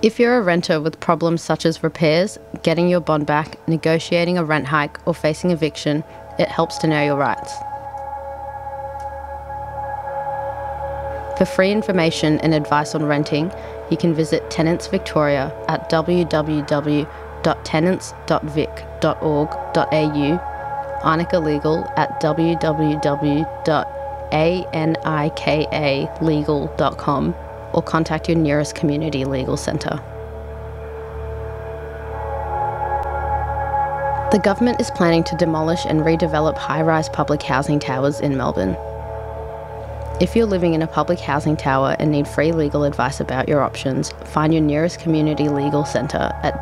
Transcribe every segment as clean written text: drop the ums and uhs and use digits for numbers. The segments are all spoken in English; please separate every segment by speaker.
Speaker 1: If you're a renter with problems such as repairs, getting your bond back, negotiating a rent hike, or facing eviction, it helps to know your rights. For free information and advice on renting, you can visit Tenants Victoria at www.tenants.vic.org.au, Arnica Legal at www.anikalegal.com, or contact your nearest community legal centre. The government is planning to demolish and redevelop high-rise public housing towers in Melbourne. If you're living in a public housing tower and need free legal advice about your options, find your nearest community legal centre at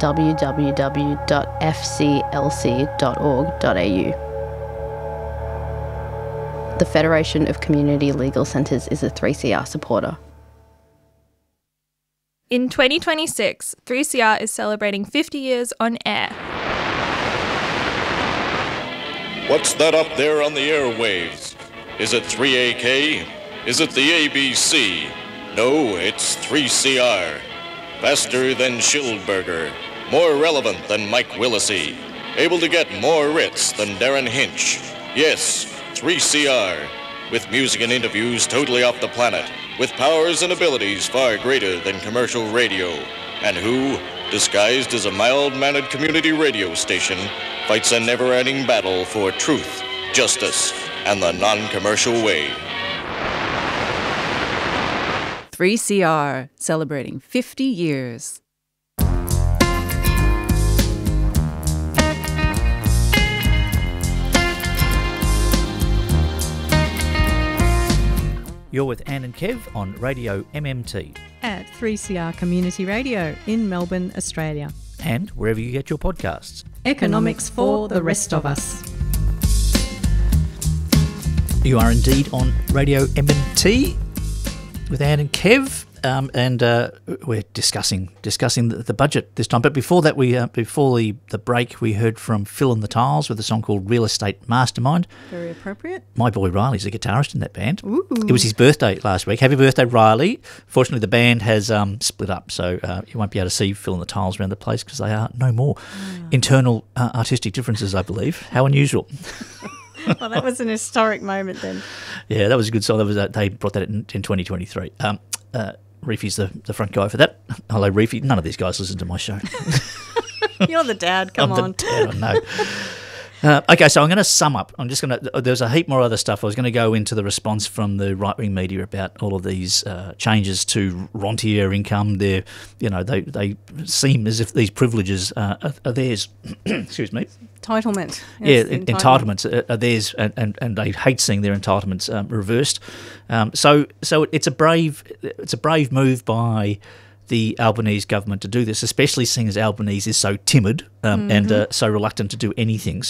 Speaker 1: www.fclc.org.au. The Federation of Community Legal Centres is a 3CR supporter.
Speaker 2: In 2026, 3CR is celebrating 50 years on air.
Speaker 3: What's that up there on the airwaves? Is it 3AK? Is it the ABC? No, it's 3CR. Faster than Schildberger. More relevant than Mike Willisey. Able to get more writs than Darren Hinch. Yes, 3CR. With music and interviews totally off the planet. With powers and abilities far greater than commercial radio. And who, disguised as a mild-mannered community radio station, fights a never-ending battle for truth, justice, and the non-commercial way.
Speaker 4: 3CR, celebrating 50 years.
Speaker 5: You're with Anne and Kev on Radio MMT.
Speaker 6: At 3CR Community Radio in Melbourne, Australia.
Speaker 5: And wherever you get your podcasts.
Speaker 6: Economics for the rest of us.
Speaker 5: You are indeed on Radio MMT with Anne and Kev, and we're discussing the budget this time. But before that, before the break, we heard from Phil and the Tiles with a song called Real Estate Mastermind.
Speaker 6: Very appropriate.
Speaker 5: My boy Riley's a guitarist in that band.
Speaker 6: Ooh.
Speaker 5: It was his birthday last week. Happy birthday, Riley. Fortunately, the band has split up, so you won't be able to see Phil and the Tiles around the place because they are no more. Internal artistic differences, I believe. How unusual.
Speaker 6: Well, that was an historic moment then.
Speaker 5: Yeah, that was a good song. They brought that in 2023. Reefy's the front guy for that. Hello, Reefy. None of these guys listen to my show.
Speaker 6: You're the dad. Come on.
Speaker 5: I'm the dad, I know. Okay, so I'm going to sum up. There's a heap more other stuff. I was going to go into the response from the right-wing media about all of these changes to rentier income. They seem as if these privileges are theirs. Excuse me.
Speaker 6: Entitlement.
Speaker 5: Yes, entitlements are theirs, and they hate seeing their entitlements reversed. So it's a brave move by the Albanese government to do this, especially seeing as Albanese is so timid and so reluctant to do anything.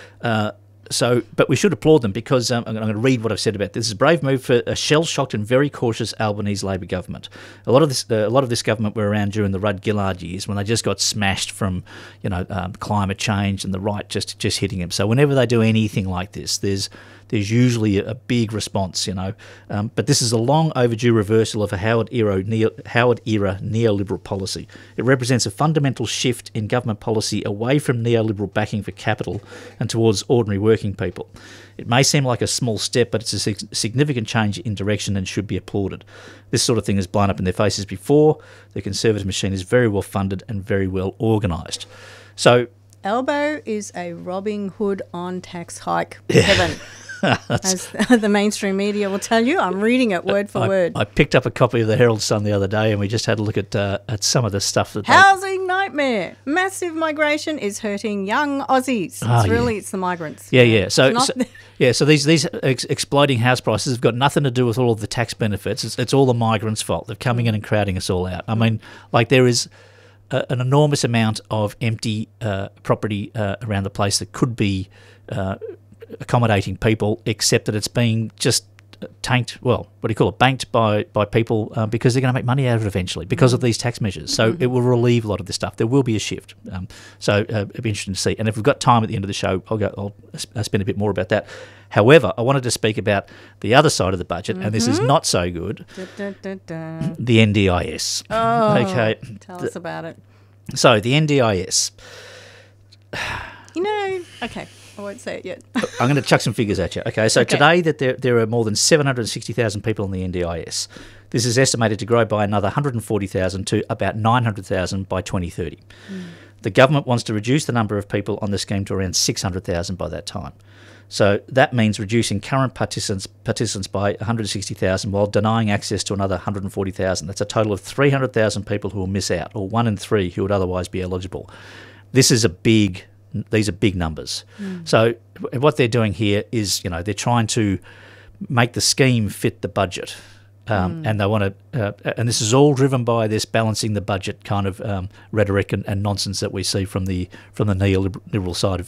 Speaker 5: But we should applaud them because I'm going to read what I've said about this. This is a brave move for a shell-shocked and very cautious Albanese Labor government. A lot of this government were around during the Rudd Gillard years when they just got smashed from, climate change and the right just hitting them. So whenever they do anything like this, there's usually a big response, But this is a long overdue reversal of a Howard-era neoliberal policy. It represents a fundamental shift in government policy away from neoliberal backing for capital and towards ordinary working people. It may seem like a small step, but it's a significant change in direction and should be applauded. This sort of thing has blown up in their faces before. The Conservative machine is very well funded and very well organised. So,
Speaker 6: Albo is a Robin Hood on tax hike heaven. As the mainstream media will tell you. I'm reading it word for word.
Speaker 5: I picked up a copy of the Herald Sun the other day and we just had a look at some of the stuff.
Speaker 6: Housing nightmare. Massive migration is hurting young Aussies. It's the migrants.
Speaker 5: Yeah. So these exploding house prices have got nothing to do with all of the tax benefits. It's all the migrants' fault. They're coming in and crowding us all out. I mean, there is an enormous amount of empty property around the place that could be accommodating people, except that it's being just tanked, banked by people because they're going to make money out of it eventually because of these tax measures. So it will relieve a lot of this stuff. There will be a shift. So it'll be interesting to see. And if we've got time at the end of the show, I'll spend a bit more about that. However, I wanted to speak about the other side of the budget, and this is not so good, the NDIS.
Speaker 6: Oh,
Speaker 5: okay.
Speaker 6: Tell us about it.
Speaker 5: So the NDIS.
Speaker 6: Okay, I won't say it yet.
Speaker 5: I'm going to chuck some figures at you. Okay, so today that there are more than 760,000 people on the NDIS. This is estimated to grow by another 140,000 to about 900,000 by 2030. The government wants to reduce the number of people on the scheme to around 600,000 by that time. So that means reducing current participants by 160,000 while denying access to another 140,000. That's a total of 300,000 people who will miss out, or 1 in 3 who would otherwise be eligible. These are big numbers. So what they're doing here is, they're trying to make the scheme fit the budget. And they want to, and this is all driven by this balancing the budget kind of rhetoric and nonsense that we see from the neoliberal side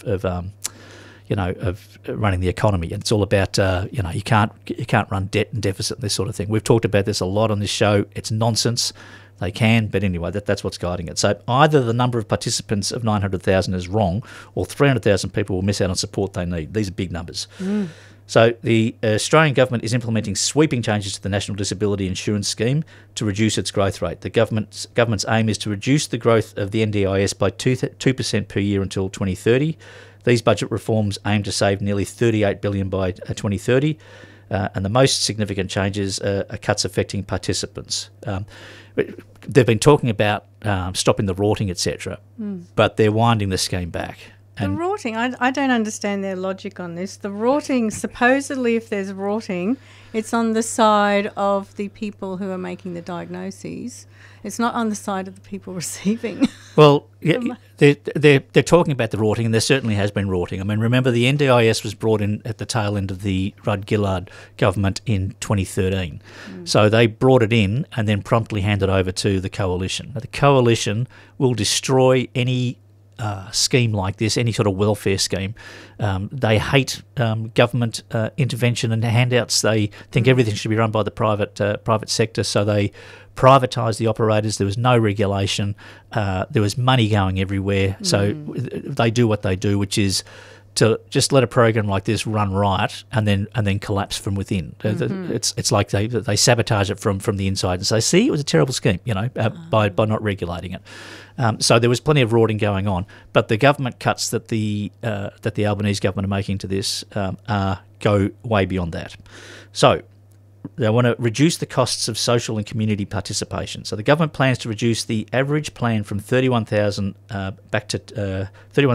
Speaker 5: of running the economy. And it's all about, you can't run debt and deficit and this sort of thing. We've talked about this a lot on this show. It's nonsense. They can, but anyway, that's what's guiding it. So either the number of participants of 900,000 is wrong, or 300,000 people will miss out on support they need. These are big numbers. So the Australian government is implementing sweeping changes to the National Disability Insurance Scheme to reduce its growth rate. The government's aim is to reduce the growth of the NDIS by 2% per year until 2030. These budget reforms aim to save nearly $38 billion by 2030. And the most significant changes are cuts affecting participants. They've been talking about stopping the rorting, etc., but they're winding the scheme back.
Speaker 6: The rorting, I don't understand their logic on this. The rorting, supposedly if there's rorting, it's on the side of the people who are making the diagnoses. It's not on the side of the people receiving.
Speaker 5: Well, yeah, they're talking about the rorting, and there certainly has been rorting. I mean, remember the NDIS was brought in at the tail end of the Rudd-Gillard government in 2013. So they brought it in and then promptly handed over to the coalition. Now, the coalition will destroy any scheme like this, any sort of welfare scheme. They hate government intervention and handouts. They think everything should be run by the private sector, so they privatised the operators. There was no regulation. There was money going everywhere. So they do what they do, which is to just let a program like this run riot and then collapse from within. It's like they sabotage it from the inside and say, see, it was a terrible scheme, by not regulating it. So there was plenty of rorting going on, but the government cuts that the Albanese government are making to this go way beyond that. So they want to reduce the costs of social and community participation. So the government plans to reduce the average plan from 31,000 back to the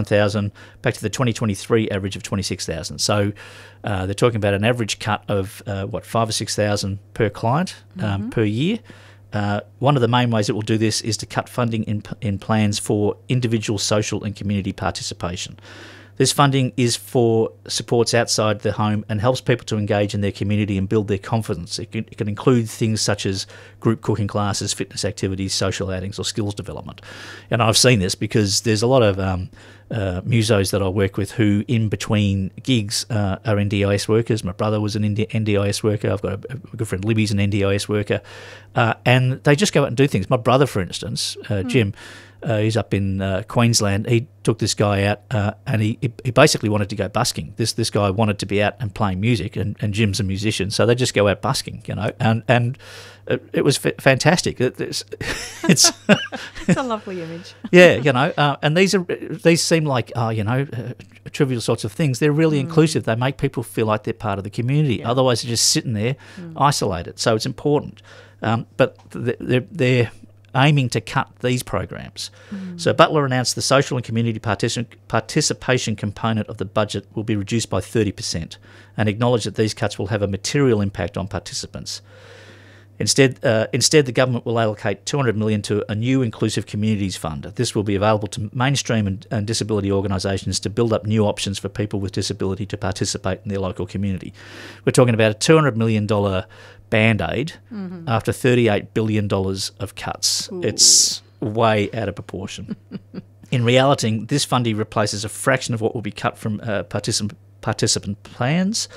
Speaker 5: 2023 average of 26,000. So they're talking about an average cut of 5,000 or 6,000 per client per year. One of the main ways it will do this is to cut funding in plans for individual social and community participation. This funding is for supports outside the home and helps people to engage in their community and build their confidence. It can include things such as group cooking classes, fitness activities, social outings or skills development. And I've seen this because there's a lot of musos that I work with who in between gigs are NDIS workers. My brother was an NDIS worker. I've got a good friend, Libby's an NDIS worker. And they just go out and do things. My brother, for instance, Jim, he's up in Queensland. He took this guy out and he basically wanted to go busking. This guy wanted to be out and playing music, and Jim's a musician, so they just go out busking, and it was fantastic. It's
Speaker 6: it's a lovely image.
Speaker 5: Yeah, and these seem like trivial sorts of things. They're really inclusive. They make people feel like they're part of the community. Yeah. Otherwise, they're just sitting there isolated. So it's important. But they're aiming to cut these programs. So Butler announced the social and community participation component of the budget will be reduced by 30% and acknowledged that these cuts will have a material impact on participants. Instead, the government will allocate $200 million to a new inclusive communities fund. This will be available to mainstream and disability organisations to build up new options for people with disability to participate in their local community. We're talking about a $200 million Band-Aid after $38 billion of cuts. Ooh. It's way out of proportion. In reality, this funding replaces a fraction of what will be cut from participant plans.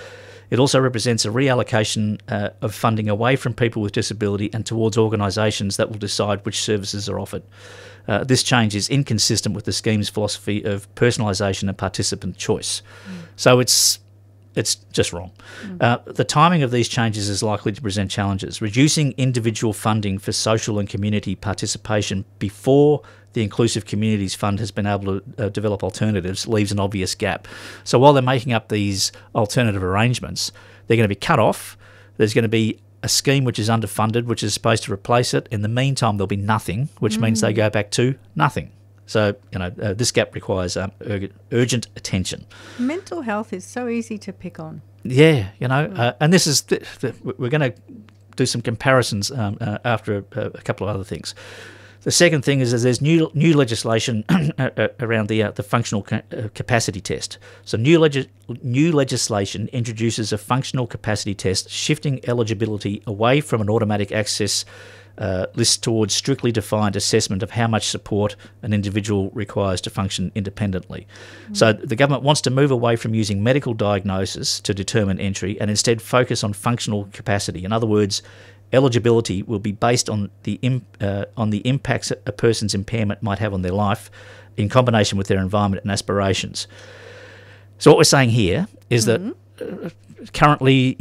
Speaker 5: It also represents a reallocation of funding away from people with disability and towards organisations that will decide which services are offered. This change is inconsistent with the scheme's philosophy of personalisation and participant choice. So it's just wrong. The timing of these changes is likely to present challenges. Reducing individual funding for social and community participation before the Inclusive Communities Fund has been able to develop alternatives leaves an obvious gap. So while they're making up these alternative arrangements, they're going to be cut off. There's going to be a scheme which is underfunded, which is supposed to replace it. In the meantime, there'll be nothing, which means they go back to nothing. So, this gap requires urgent attention.
Speaker 6: Mental health is so easy to pick on.
Speaker 5: Yeah, and this is we're going to do some comparisons after a couple of other things. The second thing is there's new legislation around the functional capacity test. So new legislation introduces a functional capacity test, shifting eligibility away from an automatic access list towards strictly defined assessment of how much support an individual requires to function independently. So the government wants to move away from using medical diagnosis to determine entry and instead focus on functional capacity. In other words, eligibility will be based on the impacts a person's impairment might have on their life in combination with their environment and aspirations. So what we're saying here is that currently,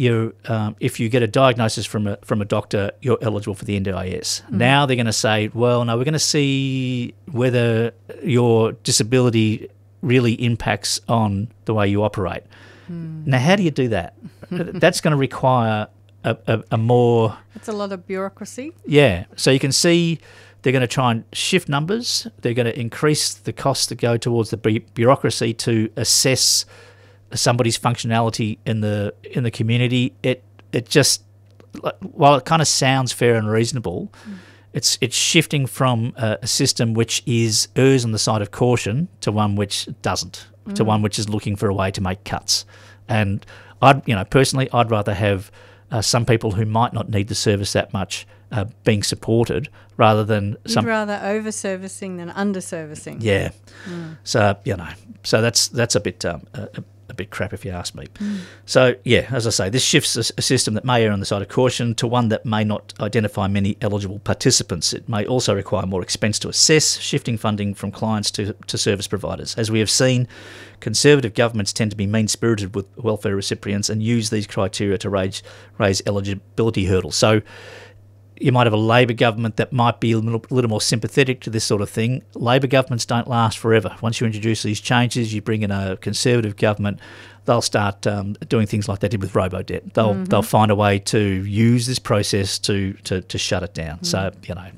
Speaker 5: if you get a diagnosis from a doctor, you're eligible for the NDIS. Now they're going to say, well, no, we're going to see whether your disability really impacts on the way you operate. Now, how do you do that? That's going to require a more...
Speaker 6: It's a lot of bureaucracy.
Speaker 5: Yeah. So you can see they're going to try and shift numbers. They're going to increase the costs that go towards the bureaucracy to assess somebody's functionality in the community. It just, while it kind of sounds fair and reasonable, it's shifting from a system which errs on the side of caution to one which doesn't, to one which is looking for a way to make cuts. And personally, I'd rather have some people who might not need the service that much being supported rather than
Speaker 6: You'd rather over-servicing than under-servicing.
Speaker 5: Yeah. So that's a bit crap if you ask me. So yeah, as I say, this shifts a system that may err on the side of caution to one that may not identify many eligible participants. It may also require more expense to assess, shifting funding from clients to service providers. As we have seen, Conservative governments tend to be mean-spirited with welfare recipients and use these criteria to raise eligibility hurdles. So you might have a Labor government that might be a little more sympathetic to this sort of thing. Labor governments don't last forever. Once you introduce these changes, you bring in a Conservative government, they'll start doing things like they did with Robodebt. They'll find a way to use this process to shut it down. So,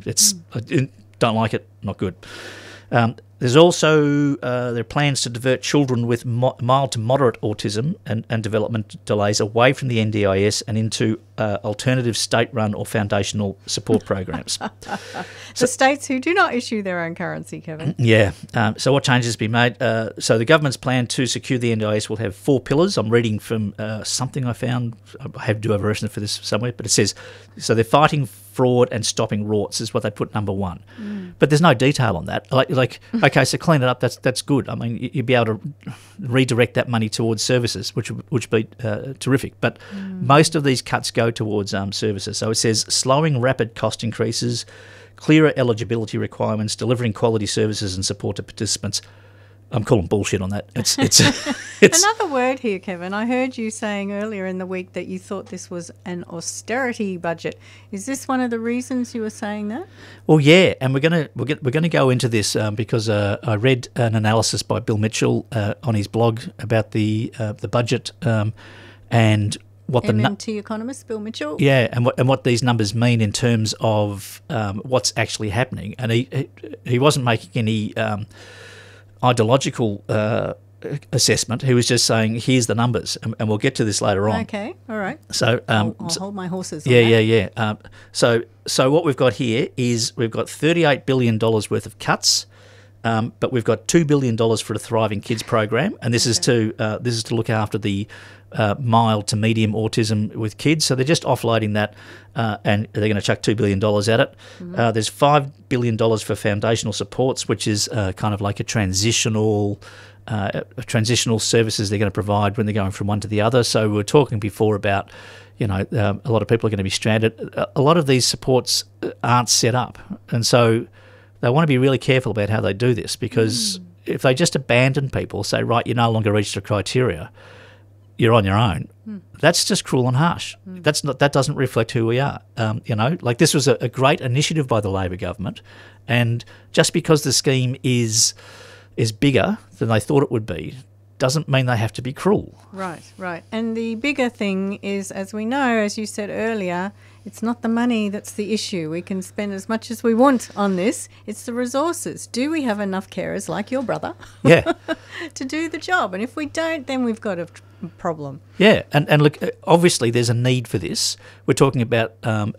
Speaker 5: I don't like it, not good. There's also there are plans to divert children with mild to moderate autism and development delays away from the NDIS and into alternative state-run or foundational support programs.
Speaker 6: The states who do not issue their own currency, Kevin.
Speaker 5: Yeah. So what changes be made? So the government's plan to secure the NDIS will have 4 pillars. I'm reading from something I found. I do have a version for this somewhere, but it says, so they're fighting fraud and stopping rorts is what they put number 1. But there's no detail on that. Like okay, so clean it up, that's good. I mean, you'd be able to redirect that money towards services, which would be terrific. But most of these cuts go towards services. So it says slowing rapid cost increases, clearer eligibility requirements, delivering quality services and support to participants. I'm calling bullshit on that. It's
Speaker 6: another word here, Kevin. I heard you saying earlier in the week that you thought this was an austerity budget. Is this one of the reasons you were saying that?
Speaker 5: Well, yeah, and we're gonna go into this because I read an analysis by Bill Mitchell on his blog about the budget and what
Speaker 6: MNT economist Bill Mitchell.
Speaker 5: Yeah, and what these numbers mean in terms of what's actually happening. And he wasn't making any ideological assessment. He was just saying, here's the numbers, and we'll get to this later on.
Speaker 6: Okay, all right.
Speaker 5: So
Speaker 6: I'll hold my horses on
Speaker 5: that. So what we've got here is we've got $38 billion worth of cuts, but we've got $2 billion for a Thriving Kids program, and this is to look after the mild to medium autism with kids. So they're just offloading that, and they're going to chuck $2 billion at it. There's $5 billion for foundational supports, which is kind of like a transitional transitional services they're going to provide when they're going from one to the other. So we were talking before about, a lot of people are going to be stranded. A lot of these supports aren't set up, and so they want to be really careful about how they do this, because if they just abandon people, say, right, you no longer reach the criteria, you're on your own. That's just cruel and harsh. That doesn't reflect who we are. This was a great initiative by the Labor government, and just because the scheme is bigger than they thought it would be, doesn't mean they have to be cruel.
Speaker 6: Right. And the bigger thing is, as we know, as you said earlier, it's not the money that's the issue. We can spend as much as we want on this. It's the resources. Do we have enough carers like your brother to do the job? And if we don't, then we've got a problem.
Speaker 5: Yeah, and look, obviously there's a need for this. We're talking about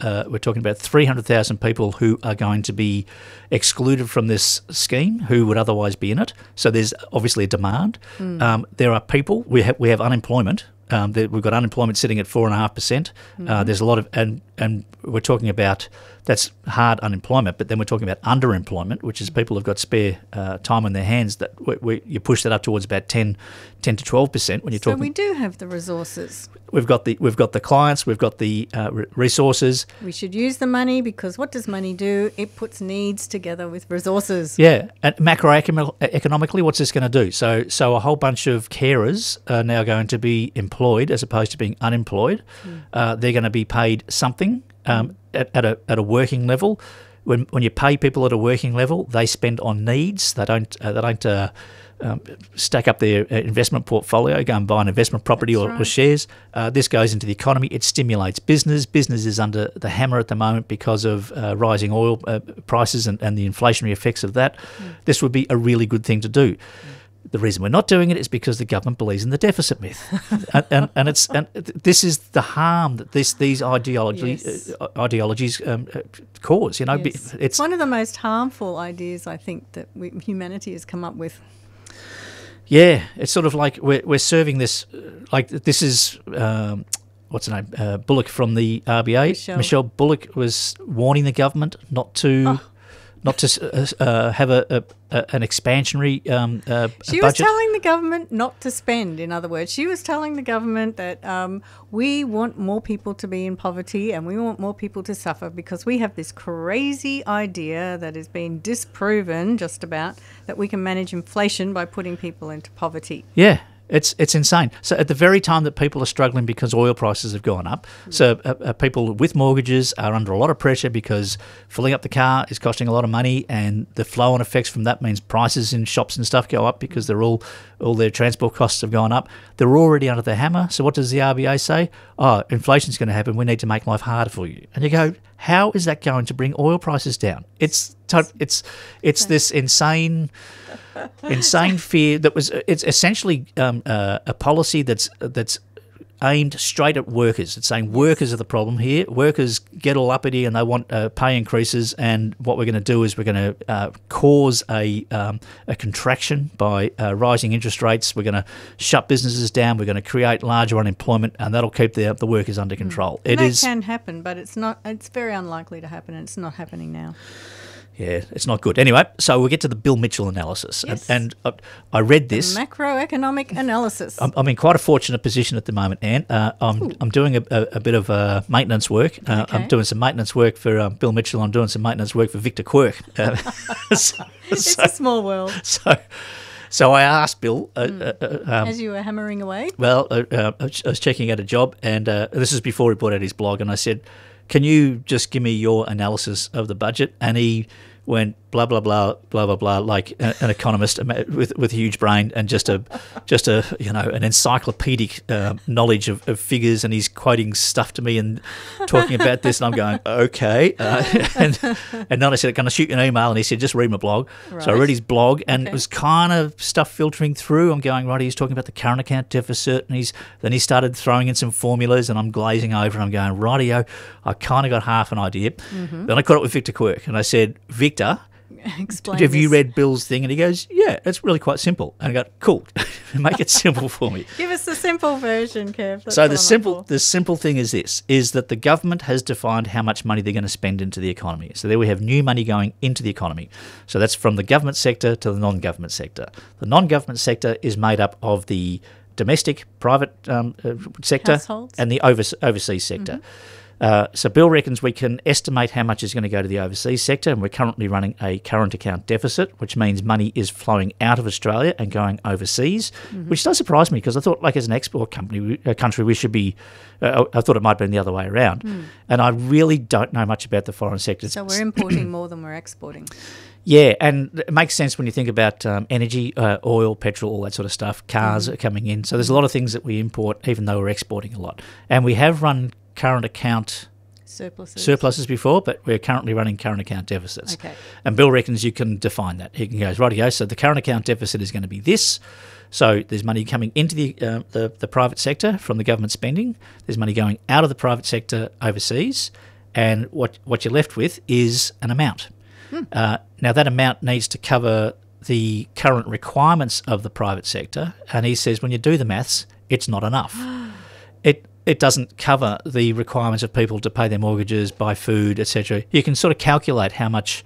Speaker 5: 300,000 people who are going to be excluded from this scheme who would otherwise be in it. So there's obviously a demand. There are people. We have unemployment. We've got unemployment sitting at 4.5%. There's a lot of and we're talking about, that's hard unemployment, but then we're talking about underemployment, which is people who've got spare time on their hands, that you push that up towards about 10 to 12% when you're talking.
Speaker 6: So we do have the resources.
Speaker 5: We've got the clients, we've got the resources.
Speaker 6: We should use the money, because what does money do? It puts needs together with resources.
Speaker 5: Yeah, and macroeconomically, what's this going to do? So a whole bunch of carers are now going to be employed as opposed to being unemployed. They're going to be paid something at a working level. When you pay people at a working level, they spend on needs. They don't stack up their investment portfolio, go and buy an investment property or shares. This goes into the economy. It stimulates business. Business is under the hammer at the moment because of rising oil prices and the inflationary effects of that. This would be a really good thing to do. The reason we're not doing it is because the government believes in the deficit myth, and this is the harm that these ideologies cause.
Speaker 6: Yes. It's one of the most harmful ideas, I think, that humanity has come up with.
Speaker 5: Yeah, it's sort of like we're serving this, like this is what's her name, Bullock from the RBA. Michelle Bullock was warning the government not to have an expansionary
Speaker 6: She
Speaker 5: budget.
Speaker 6: was telling the government not to spend, in other words. She was telling the government that we want more people to be in poverty and we want more people to suffer because we have this crazy idea that has been disproven just about, that we can manage inflation by putting people into poverty.
Speaker 5: Yeah. It's insane. So at the very time that people are struggling because oil prices have gone up, so people with mortgages are under a lot of pressure because filling up the car is costing a lot of money, and the flow-on effects from that means prices in shops and stuff go up because they're all their transport costs have gone up. They're already under the hammer. So what does the RBA say? Oh, inflation's going to happen. We need to make life harder for you. And you go, how is that going to bring oil prices down? It's this insane fear that was. It's essentially a policy that's aimed straight at workers. It's saying workers are the problem here. Workers get all uppity and they want pay increases. And what we're going to do is we're going to cause a contraction by rising interest rates. We're going to shut businesses down. We're going to create larger unemployment, and that'll keep the workers under control.
Speaker 6: That can happen, but it's not. It's very unlikely to happen, and it's not happening now.
Speaker 5: Yeah, it's not good. Anyway, so we'll get to the Bill Mitchell analysis.
Speaker 6: Yes.
Speaker 5: And I read this.
Speaker 6: The macroeconomic analysis.
Speaker 5: I'm in quite a fortunate position at the moment, Anne. I'm doing a bit of maintenance work.
Speaker 6: Okay.
Speaker 5: I'm doing some maintenance work for Bill Mitchell. I'm doing some maintenance work for Victor Quirk.
Speaker 6: It's a small world.
Speaker 5: So I asked Bill...
Speaker 6: as you were hammering away?
Speaker 5: Well, I was checking out a job, and this is before he put out his blog, and I said, can you just give me your analysis of the budget? And he went blah blah blah blah blah blah, like an economist with a huge brain and just a an encyclopedic knowledge of figures, and he's quoting stuff to me and talking about this, and I'm going okay, and then I said, can I shoot you an email? And he said, just read my blog. Right. So I read his blog, and it was kind of stuff filtering through. I'm going, right, he's talking about the current account deficit, and then he started throwing in some formulas, and I'm glazing over, and I'm going, rightio, I kind of got half an idea. Mm-hmm. Then I caught up with Victor Quirk, and I said, Victor,
Speaker 6: explain
Speaker 5: Have you
Speaker 6: this?
Speaker 5: read Bill's thing? And he goes, yeah, it's really quite simple. And I go, cool, make it simple for me.
Speaker 6: Give us the simple version, Kev. That's
Speaker 5: So
Speaker 6: what I'm up for.
Speaker 5: the simple thing is this, is that the government has defined how much money they're going to spend into the economy. So there we have new money going into the economy. So that's from the government sector to the non-government sector. The non-government sector is made up of the domestic, private sector
Speaker 6: Households.
Speaker 5: and the overseas sector. So Bill reckons we can estimate how much is going to go to the overseas sector, and we're currently running a current account deficit, which means money is flowing out of Australia and going overseas, which does surprise me because I thought, like, as an export country, we should be. I thought it might have been the other way around, and I really don't know much about the foreign sector.
Speaker 6: So we're importing more than we're exporting.
Speaker 5: Yeah, and it makes sense when you think about energy, oil, petrol, all that sort of stuff. Cars are coming in, so there's a lot of things that we import, even though we're exporting a lot, and we have run current account surpluses before, but we're currently running current account deficits.
Speaker 6: Okay.
Speaker 5: And Bill reckons you can define that. He goes, rightio, so the current account deficit is going to be this. So there's money coming into the private sector from the government spending. There's money going out of the private sector overseas. And what you're left with is an amount. Now, that amount needs to cover the current requirements of the private sector. And he says when you do the maths, it's not enough. It doesn't cover the requirements of people to pay their mortgages, buy food, etc. You can sort of calculate how much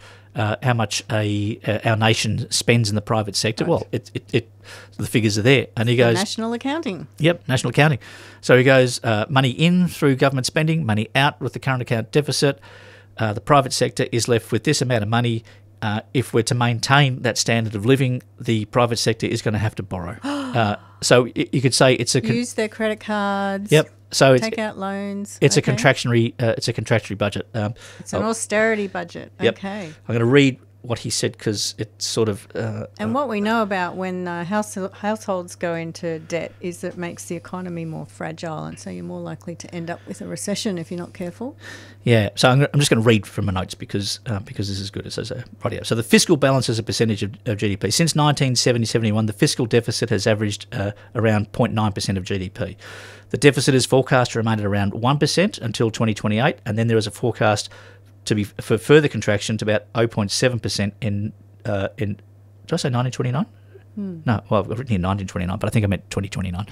Speaker 5: our nation spends in the private sector. Right. Well, the figures are there, and he goes
Speaker 6: national accounting.
Speaker 5: Yep, national accounting. So he goes money in through government spending, money out with the current account deficit. The private sector is left with this amount of money. If we're to maintain that standard of living, the private sector is going to have to borrow. So you could say it's
Speaker 6: use their credit cards.
Speaker 5: Yep. So
Speaker 6: take out loans.
Speaker 5: It's a contractionary budget.
Speaker 6: It's an austerity budget.
Speaker 5: Yep.
Speaker 6: Okay.
Speaker 5: I'm going to read what he said because it's sort of.
Speaker 6: And what we know about when households go into debt is that it makes the economy more fragile, and so you're more likely to end up with a recession if you're not careful.
Speaker 5: Yeah, so I'm just going to read from my notes because this is good. It says, right. So the fiscal balance as a percentage of GDP. Since 1970-71, the fiscal deficit has averaged around 0.9% of GDP. The deficit is forecast to remain at around 1% until 2028, and then there is a forecast for further contraction to about 0.7% in did I say 1929? No, well, I've written here 1929, but I think I meant 2029.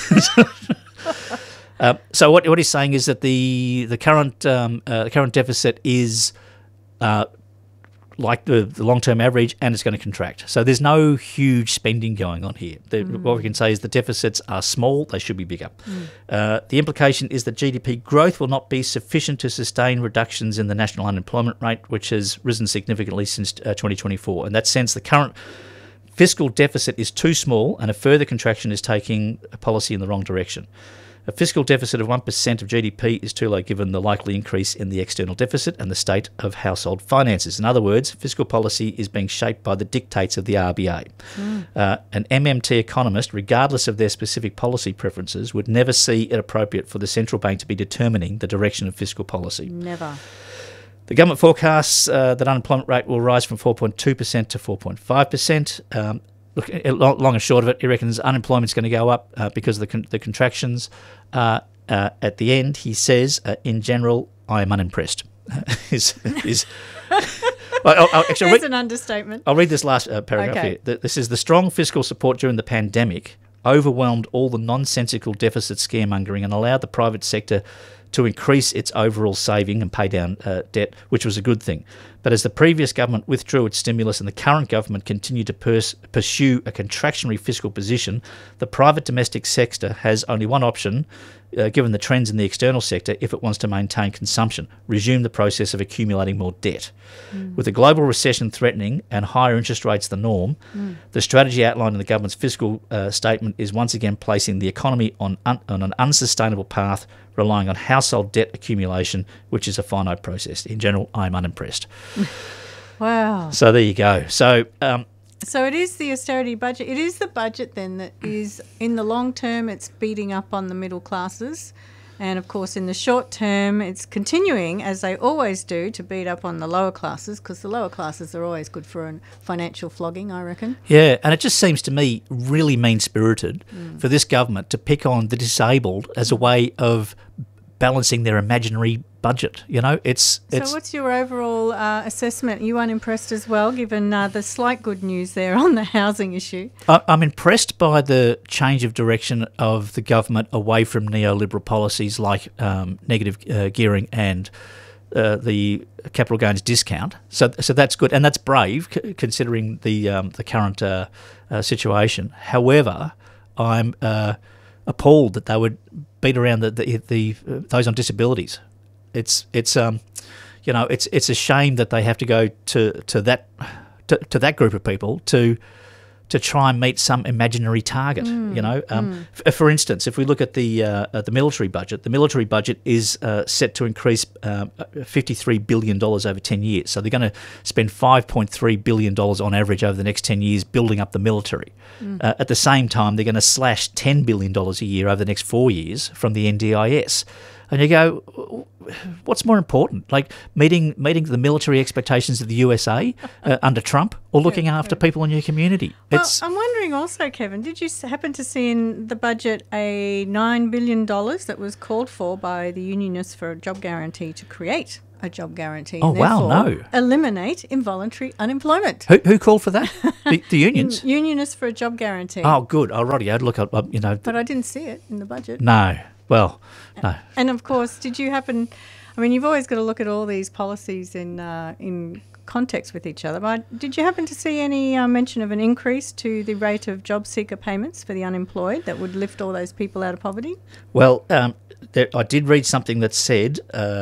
Speaker 5: So what he's saying is that the current deficit is like the long-term average, and it's going to contract. So there's no huge spending going on here. What we can say is the deficits are small, they should be bigger. The implication is that GDP growth will not be sufficient to sustain reductions in the national unemployment rate, which has risen significantly since 2024. In that sense, the current fiscal deficit is too small, and a further contraction is taking a policy in the wrong direction. A fiscal deficit of 1% of GDP is too low given the likely increase in the external deficit and the state of household finances. In other words, fiscal policy is being shaped by the dictates of the RBA. An MMT economist, regardless of their specific policy preferences, would never see it appropriate for the central bank to be determining the direction of fiscal policy.
Speaker 6: Never.
Speaker 5: The government forecasts that unemployment rate will rise from 4.2% to 4.5%. Look, long and short of it, he reckons unemployment's going to go up because of the contractions. At the end, he says, in general, I am unimpressed. There's
Speaker 6: an understatement.
Speaker 5: I'll read this last paragraph here. This is the strong fiscal support during the pandemic overwhelmed all the nonsensical deficit scaremongering and allowed the private sector to increase its overall saving and pay down debt, which was a good thing. But as the previous government withdrew its stimulus and the current government continued to pursue a contractionary fiscal position, the private domestic sector has only one option, given the trends in the external sector, if it wants to maintain consumption: resume the process of accumulating more debt. With a global recession threatening and higher interest rates the norm, the strategy outlined in the government's fiscal statement is once again placing the economy on an unsustainable path, relying on household debt accumulation, which is a finite process. In general, I'm unimpressed.
Speaker 6: Wow.
Speaker 5: So there you go. So
Speaker 6: it is the austerity budget. It is the budget then that is, in the long term, it's beating up on the middle classes. And, of course, in the short term, it's continuing, as they always do, to beat up on the lower classes, because the lower classes are always good for a financial flogging, I reckon.
Speaker 5: Yeah, and it just seems to me really mean-spirited for this government to pick on the disabled as a way of balancing their imaginary budget. It's
Speaker 6: So what's your overall assessment? Are you unimpressed as well, given the slight good news there on the housing issue?
Speaker 5: I'm impressed by the change of direction of the government away from neoliberal policies like negative gearing and the capital gains discount. So that's good, and that's brave considering the current situation. However, I'm appalled that they would beat around the those on disabilities. It's a shame that they have to go to that group of people to try and meet some imaginary target. For instance, if we look at the military budget is set to increase $53 billion over 10 years. So they're going to spend $5.3 billion on average over the next 10 years building up the military. At the same time, they're going to slash $10 billion a year over the next 4 years from the NDIS. And you go, what's more important, like meeting the military expectations of the USA under Trump, or looking after people in your community?
Speaker 6: Well, I'm wondering also, Kevin, did you happen to see in the budget a $9 billion that was called for by the Unionists for a job guarantee to create a job guarantee?
Speaker 5: Oh,
Speaker 6: and
Speaker 5: wow, no.
Speaker 6: Eliminate involuntary unemployment.
Speaker 5: Who called for that? The unions?
Speaker 6: Unionists for a job guarantee.
Speaker 5: Oh, good. Already, I'd look up,
Speaker 6: But I didn't see it in the budget.
Speaker 5: No. Well, no.
Speaker 6: And of course, did you happen? I mean, you've always got to look at all these policies in context with each other. But did you happen to see any mention of an increase to the rate of job seeker payments for the unemployed that would lift all those people out of poverty?
Speaker 5: Well, I did read something that said,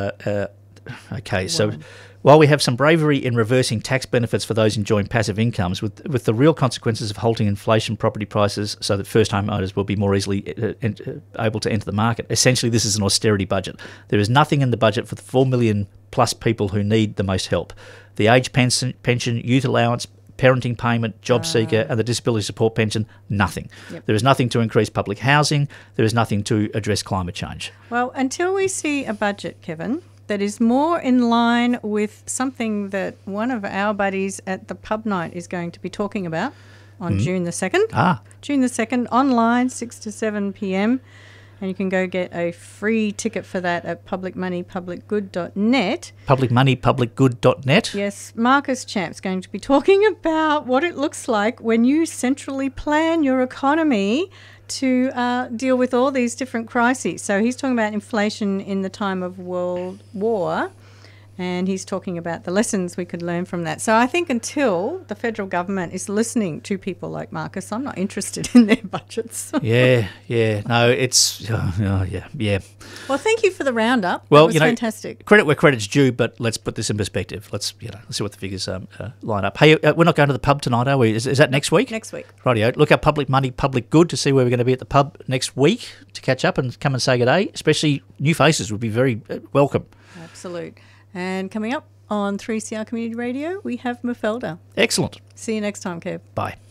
Speaker 5: so while we have some bravery in reversing tax benefits for those enjoying passive incomes, with the real consequences of halting inflation property prices so that first home owners will be more easily able to enter the market, essentially this is an austerity budget. There is nothing in the budget for the 4 million plus people who need the most help. The age pension, youth allowance, parenting payment, job seeker and the disability support pension, nothing. Yep. There is nothing to increase public housing. There is nothing to address climate change.
Speaker 6: Well, until we see a budget, Kevin, that is more in line with something that one of our buddies at the pub night is going to be talking about on June the 2nd. June the 2nd, online, 6 to 7 p.m. And you can go get a free ticket for that at publicmoneypublicgood.net.
Speaker 5: Publicmoneypublicgood.net?
Speaker 6: Yes, Marcus Champ's going to be talking about what it looks like when you centrally plan your economy to deal with all these different crises. So he's talking about inflation in the time of World War, and he's talking about the lessons we could learn from that. So I think until the federal government is listening to people like Marcus, I'm not interested in their budgets.
Speaker 5: Yeah. No, it's, yeah.
Speaker 6: Well, thank you for the roundup.
Speaker 5: Well,
Speaker 6: that was fantastic.
Speaker 5: Credit where credit's due, but let's put this in perspective. Let's see what the figures line up. Hey, we're not going to the pub tonight, are we? Is that next week?
Speaker 6: Next week.
Speaker 5: Rightio. Look up Public Money, Public Good to see where we're going to be at the pub next week to catch up and come and say good day. Especially new faces would be very welcome.
Speaker 6: Absolute. And coming up on 3CR Community Radio, we have Mafalda.
Speaker 5: Excellent.
Speaker 6: See you next time, Kev.
Speaker 5: Bye.